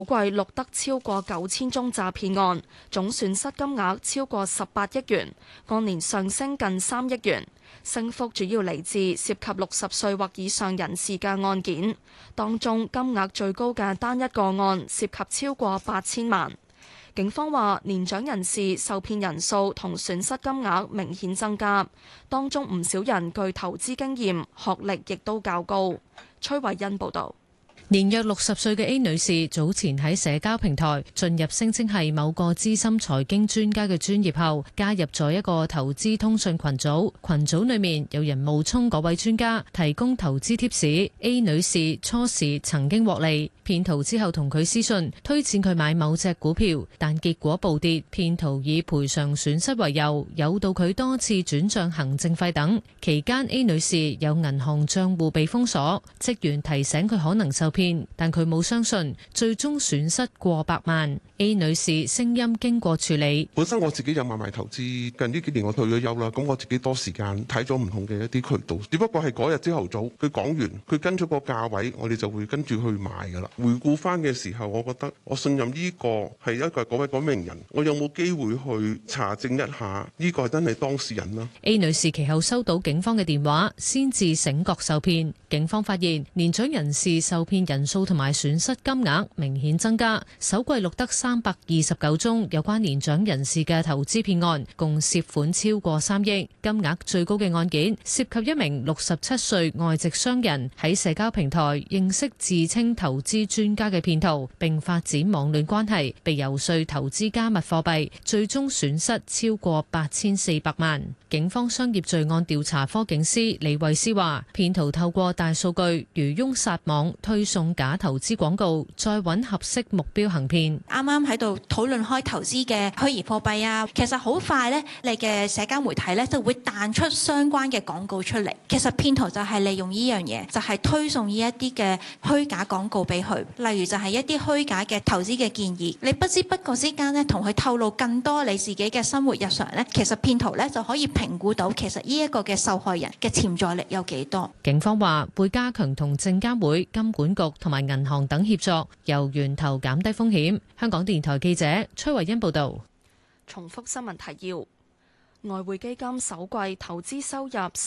季錄得超過9000宗詐騙案，總損失金額超過18億元，按年上升近3億元。升幅主要嚟自涉及60歲或以上人士嘅案件，當中金額最高嘅單一個案涉及超過8000萬。警方話，年長人士受騙人數同損失金額明顯增加，當中唔少人具投資經驗，學歷亦都較高。崔慧欣報導。 年約60歲嘅 A 女士早前喺社交平台進入聲稱係某個資深財經專家嘅專頁後，加入咗一個投資通訊群組。群組裏面有人冒充嗰位專家，提供投資貼士。A 女士初時曾經獲利，騙徒之後同佢私信推薦佢買某隻股票，但結果暴跌。騙徒以賠償損失為由，誘導佢多次轉賬行政費等。期間 A 女士有銀行賬戶被封鎖，職員提醒佢可能受騙。但佢冇相信，最終損失過百萬。A 女士聲音經過處理， 本身我自己有買賣投資，近呢幾年我退咗休啦，咁我自己多時間睇咗唔同嘅一啲渠道，只不過係嗰日朝頭早佢講完，佢跟咗個價位，我哋就會跟住去買噶啦。回顧翻嘅時候，我覺得我信任呢個係一個嗰位名人，我有冇機會去查證一下呢個真係當事人啦。 A 女士其後收到警方嘅電話，先至醒覺受騙。警方發現年長人士受騙人數同埋損失金額明顯增加，首季錄得329宗有關年長人士嘅投資騙案，共涉款超過3億。金額最高嘅案件涉及一名67歲外籍商人喺社交平台認識自稱投資專家嘅騙徒，並發展網戀關係，被遊說投資加密貨幣，最終損失超過8400萬。警方商業罪案調查科警司李慧詩話，騙徒透過大數據漁翁撒網，推送假投資廣告，再揾合適目標行騙。 啱啱喺度討論開投資嘅虛擬貨幣啊，其實好快呢，你嘅社交媒體呢就會彈出相關嘅廣告出嚟。其實騙徒就係利用呢樣嘢，就係推送呢一啲嘅虛假廣告俾佢，例如就係一啲虛假嘅投資嘅建議。你不知不覺之間呢，同佢透露更多你自己嘅生活日常呢，其實騙徒呢就可以評估到其實呢一個嘅受害人嘅潛在力有幾多。 警方話會加強同證監會、金管局同埋銀行等協作，由源頭減低風險。香港電台記者崔慧欣報道。 重複新聞提要：外匯基金首季投資收入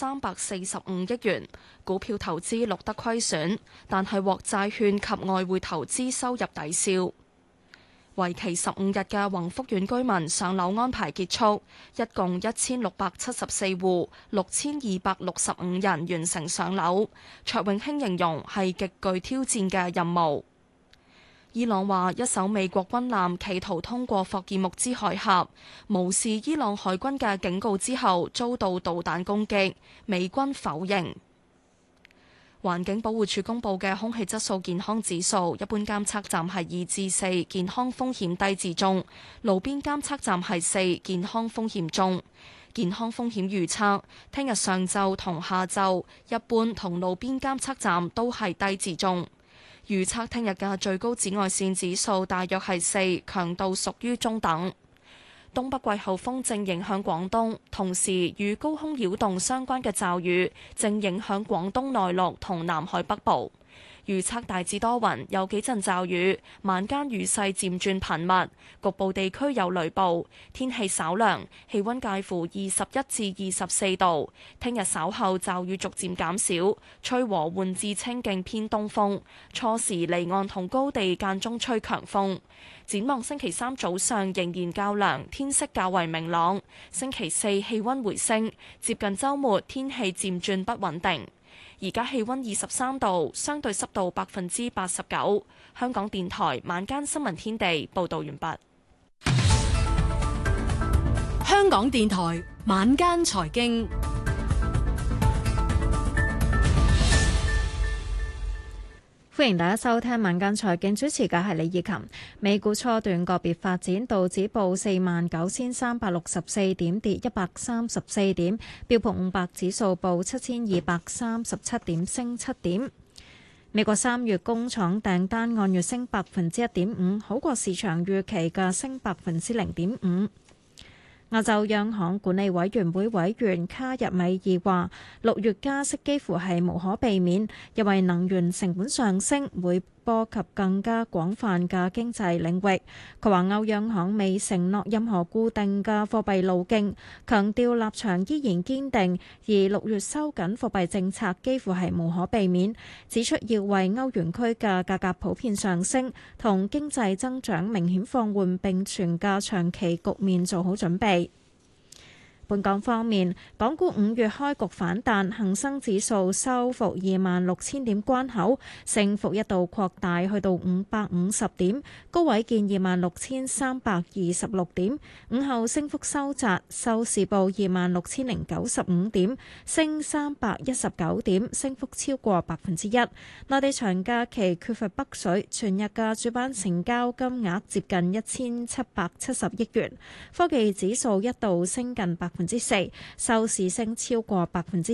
345億元，股票投資錄得虧損，但係獲債券及外匯投資收入抵消。為期15日嘅宏福苑居民上樓安排結束，一共1674戶，6265人完成上樓。卓永興形容係極具挑戰嘅任務。伊朗話一艘美國軍艦企圖通過霍爾木茲海峽，無視伊朗海軍嘅警告之後，遭到導彈攻擊，美軍否認。環境保護署公布嘅空氣質素健康指數，一般監測站係2至4，健康風險低至中；路邊監測站係4，健康風險中。健康風險預測，聽日上晝同下晝，一般同路邊監測站都係低至中。預測聽日嘅最高紫外線指數大約係4，強度屬於中等。東北季候風正影響廣東，同時與高空擾動相關嘅驟雨正影響廣東內陸同南海北部。預測大致多雲，有幾陣驟雨，晚間雨勢漸轉頻密，局部地區有雷暴，天氣稍涼，氣溫介乎21至24度。聽日稍後驟雨逐漸減少，吹和緩至清勁偏東風，初時離岸同高地間中吹強風。展望星期3早上仍然較涼，天色較為明朗。星期4氣溫回升，接近週末天氣漸轉不穩定。而家氣溫23度，相對濕度89%。香港電台晚間新聞天地報道完畢。 香港電台晚間財經。 歡迎大家收聽晚間財經，主持嘅係李以琴。美股初段個別發展，道指報49,364點，跌134點；標普500指數報7,237點，升7點。美國3月工廠訂單按月升1.5%，好過市場預期嘅升0.5%。亞洲央行管理委員會委員卡日米爾話：6月加息幾乎係無可避免，因為能源成本上升會波及更加廣泛嘅經濟領域。佢話歐央行未承諾任何固定嘅貨幣路徑，強調立場依然堅定，而6月收緊貨幣政策幾乎係無可避免，指出要為歐元區嘅價格普遍上升同經濟增長明顯放緩並存嘅長期局面做好準備。本港方面，港股5月開局反彈，恒生指數收復26,000點關口，升幅一度擴大去到550點，高位見26,326點。午後升幅收窄，收市報26,095點，升319點，升幅超過1%。內地長假期缺乏北水，全日嘅主板成交金額接近1,770億元。科技指數一度升近4%，收市升超過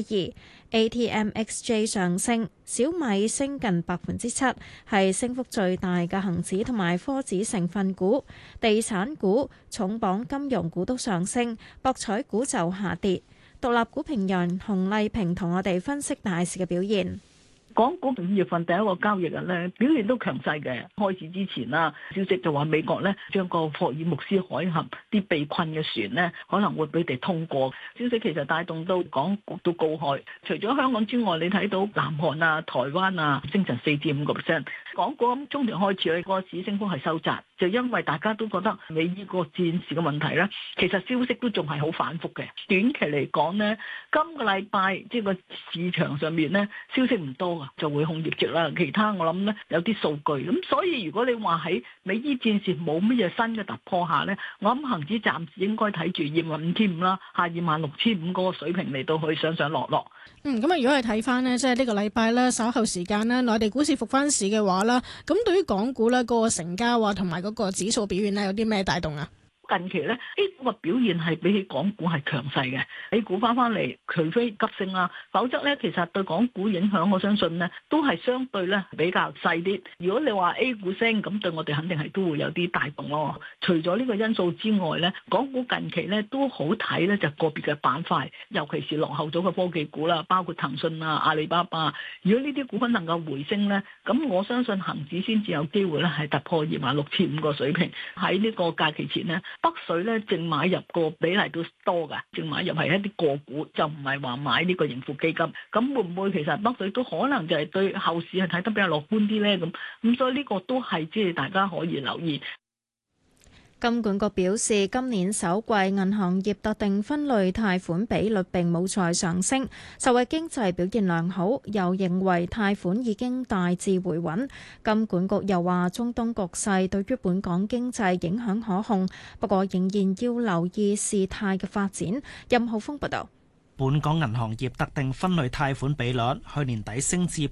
2%。ATMXJ 上升，小米升近7%，係升幅最大嘅恒指同埋科指成分股。地產股、重磅金融股都上升，博彩股就下跌。獨立股評人洪麗萍同我哋分析大市嘅表現。 港股5月份第一個交易日咧，表現都強勢嘅。開始之前啦，消息就話美國咧將個霍爾木斯海峽啲被困嘅船咧可能會俾佢哋通過。消息其實帶動到港股都高開。除咗香港之外，你睇到南韓啊、台灣啊升成4至5%。港股咁中段開始咧，個市升幅係收窄，就因為大家都覺得美伊個戰事嘅問題咧，其實消息都仲係好反覆嘅。短期嚟講呢，今個禮拜即係個市場上面咧消息唔多。就會控業績啦，其他我諗咧有啲數據咁，所以如果你話喺美伊戰事冇乜嘢新嘅突破下咧，我諗恒指暫時應該睇住25,500啦，下26,500嗰個水平嚟到去上上落落。 咁啊，如果係睇翻呢，即係呢個禮拜咧稍後時間咧，內地股市復翻市嘅話啦，咁對於港股咧嗰個成交啊同埋嗰個指數表現咧有啲咩帶動啊？ 近期咧 A 股嘅表現係比起港股係強勢嘅，A 股翻嚟，除非急升啦，否則咧其實對港股影響，我相信咧都係相對咧比較細啲。如果你話 A 股升，咁對我哋肯定係都會有啲帶動咯。除咗呢個因素之外咧，港股近期咧都好睇咧，就個別嘅板塊，尤其是落後咗嘅科技股啦，包括騰訊啊、阿里巴巴。如果呢啲股份能夠回升咧，咁我相信恒指先至有機會咧係突破26,500個水平。喺呢個假期前咧，北水咧淨買入個比例都多㗎，淨買入係一啲個股，就唔係話買呢個盈富基金。咁會唔會其實北水都可能就係對後市係睇得比較樂觀啲咧？咁所以呢個都係即係大家可以留意。 金管局表示，今年首季銀行業特定分類貸款比率並冇再上升，受惠經濟表現良好，又認為貸款已經大致回穩。金管局又話，中東局勢對於本港經濟影響可控，不過仍然要留意事態嘅發展。任浩峰報導。 本港銀行業特定分類貸款比率去年底升至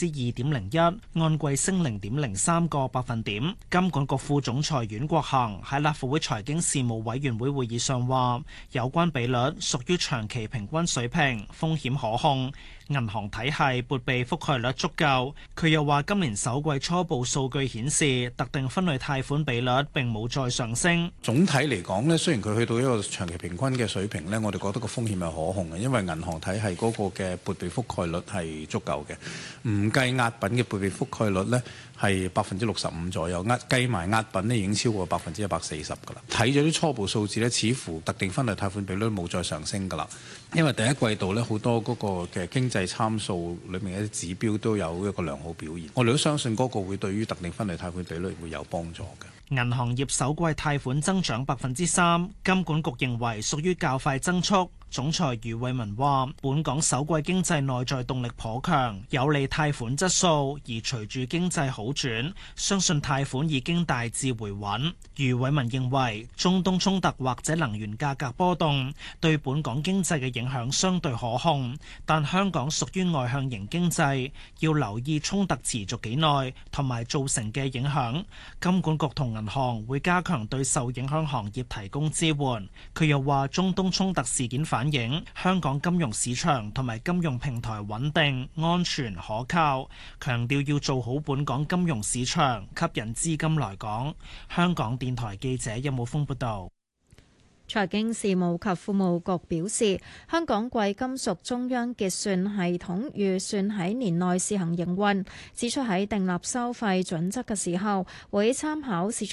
2.01%，按季升0.03個百分點。金管局副總裁阮國恒喺立法會財經事務委員會會議上話，有關比率屬於長期平均水平，風險可控。銀行體系撥備覆蓋率足夠。佢又話，今年首季初步數據顯示，特定分類貸款比率並冇再上升。 總體嚟講呢，雖然佢去到一個長期平均嘅水平呢，我哋覺得個風險係可控嘅，因為銀行體系嗰個嘅撥備覆蓋率係足夠嘅，唔計押品嘅撥備覆蓋率呢係65%左右，計埋押品呢已經超過140%㗎啦。睇咗啲初步數字呢，似乎特定分類貸款比率冇再上升㗎啦。因為第一季度呢，好多嗰個嘅經濟參數裏面嘅指標都有一個良好表現，我哋都相信嗰個會對於特定分類貸款比率會有幫助嘅。 銀行業首季貸款增長3%，金管局認為屬於較快增速。總裁余偉文話，本港首季經濟內在動力頗強，有利貸款質素，而隨住經濟好轉，相信貸款已經大致回穩。余偉文認為，中東衝突或者能源價格波動對本港經濟嘅影響相對可控，但香港屬於外向型經濟，要留意衝突持續幾耐同埋造成嘅影響。金管局同銀行會加強對受影響行業提供支援。佢又話，中東衝突事件反映香港金融市場同埋金融平台穩定、安全、可靠，強調要做好本港金融市場，吸引資金來港。香港電台記者任武峰報道。 財經事務及庫務局表示，香港貴金屬中央結算系統預算喺年內試行營運，指出喺訂立收費準則嘅時候，會參考市場